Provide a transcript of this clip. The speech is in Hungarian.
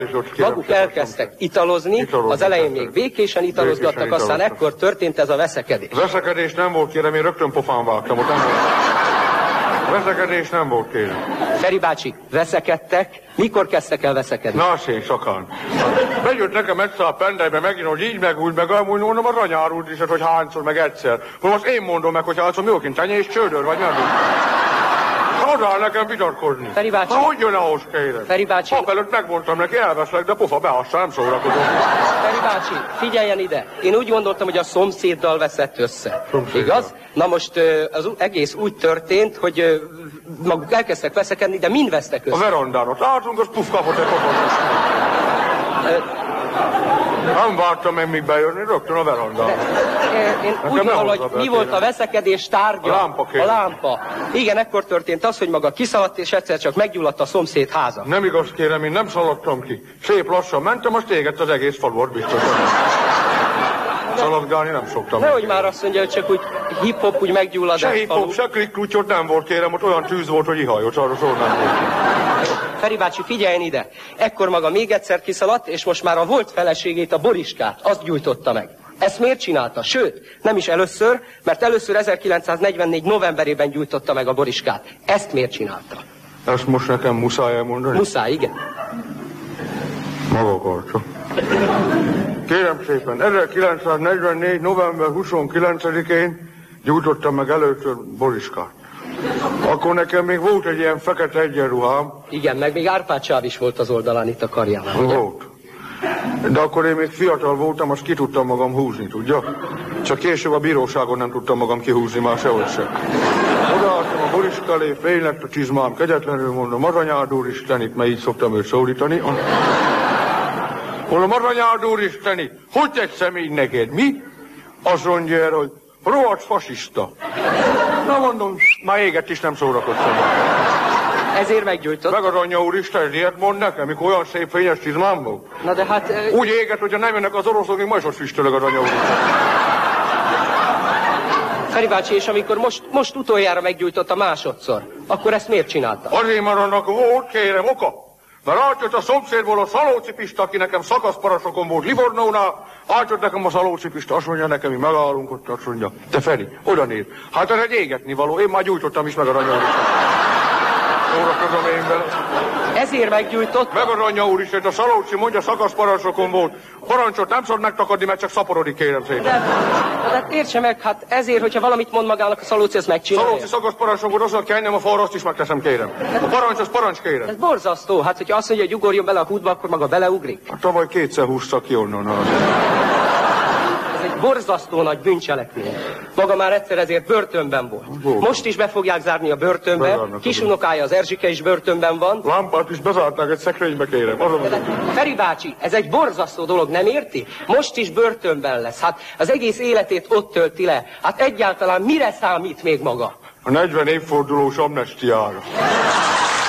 Maguk elkezdtek italozni, az elején még békésen italozgattak, aztán ekkor történt ez a veszekedés. Veszekedés nem volt, kérem, én rögtön pofán vágtam, ott nem volt. Veszekedés nem volt, kérem. Feri bácsi, veszekedtek? Mikor kezdtek el veszekedni? Na, szép sokan. Bejött nekem egyszer a pendelybe megint, hogy így meg úgy, meg amúgy mondom, a Ranyár úr is, hogy hányszor, meg egyszer. Most én mondom meg, hogy hányszor, mi okint, tenyész csődör, vagy nem? Odaáll nekem vitatkozni. Feri bácsi. Na, hogy jön ahhoz, kérem? Feri bácsi. Pap előtt megmondtam neki, elveszlek, de pofa behassza, nem szórakozom. Feri bácsi, figyeljen ide. Én úgy gondoltam, hogy a szomszéddal veszett össze. Szomszéddal. Igaz? Na most az egész úgy történt, hogy maguk elkezdtek veszekedni, de mind vesztek össze? A verandán ott álltunk, az puf kapott egy papot. Nem vártam én még bejönni, rögtön a verandán. Én úgy mondom, hogy mi volt a veszekedés tárgya? A lámpa, kérem. A lámpa. Igen, ekkor történt az, hogy maga kiszaladt, és egyszer csak meggyulladt a szomszéd háza. Nem igaz, kérem, én nem szaladtam ki. Szép lassan mentem, azt égett az egész faluat biztosan. Szaladgálni nem szoktam. Nehogy már azt mondja, hogy csak úgy hip-hop úgy meggyullad. Se hip-hop, se klikklútyot nem volt, kérem, ott olyan tűz volt, hogy ihajott, arra szó nem volt. Feri bácsi, figyeljen ide! Ekkor maga még egyszer kiszaladt, és most már a volt feleségét, a Boriskát, azt gyújtotta meg. Ezt miért csinálta? Sőt, nem is először, mert először 1944 novemberében gyújtotta meg a Boriskát. Ezt miért csinálta? Ezt most nekem muszáj elmondani? Muszáj, igen. Maga akarta. Kérem szépen, 1944. november 29-én gyújtottam meg először Boriskát. Akkor nekem még volt egy ilyen fekete egyenruhám. Igen, meg még Árpád sáv is volt az oldalán itt a karjában. Volt. De akkor én még fiatal voltam, azt ki tudtam magam húzni, tudja? Csak később a bíróságon nem tudtam magam kihúzni, már sehogy sem. Odaálltam a Boriska elé, félnek a csizmám, kegyetlenül mondom, Aranyárd úristenit, mert így szoktam őt szólítani. Mondom, Aranyárd úristenit, hogy tetszem így neked, mi? Azt mondja el, hogy rohadt fasiszta. Na mondom, már éget is nem szórakoztam. Ezért meggyújtott. Meg az anyja úristen, ilyet mond nekem, mikor olyan szép fényes csizmám volt. Na de hát... Úgy éget, hogyha nem jönnek az oroszok, még majd is füstöleg az anyja úristen. Feri bácsi, és amikor most utoljára meggyújtotta másodszor, akkor ezt miért csinálta? Azért, mert annak volt, kérem, oka. Mert átjött a szomszédból a Szalóci Pista, aki nekem szakaszparasokon volt Livornónál, átjött nekem a Szalóci Pista, azt mondja nekem, mi megállunk ott, azt mondja, te Feri, oda néz. Hát ez egy égetni való, én már gyújtottam is meg a anyja úristen. Órakozom én vele. Ezért meggyújtott? Meg az anyja úristen, a Szalóci mondja, szakaszparasokon volt. Parancsot nem szabad megtakadni, mert csak szaporodik, kérem szépen. De értse meg, hát ezért, hogyha valamit mond magának a Szalóci, ezt megcsinálja. Szalóci szakaszparasokon volt, azt kell engem a falra, azt is megteszem, kérem. A parancs, az parancs, kérem. Ez borzasztó, hát hogyha azt mondja, hogy ugorjon bele a kútba, akkor maga beleugrik. Hát tavaly kétszer húztak ki onnan. Ez egy borzasztó nagy bűncselekmény. Maga már egyszer ezért börtönben volt. Most is be fogják zárni a börtönbe, kisunokája az Erzsike is börtönben van. Lámpát is bezárták egy szekrénybe, kérem. Feri bácsi, ez egy borzasztó dolog, nem érti? Most is börtönben lesz. Hát az egész életét ott tölti le. Hát egyáltalán mire számít még maga? A 40 évfordulós amnestiára.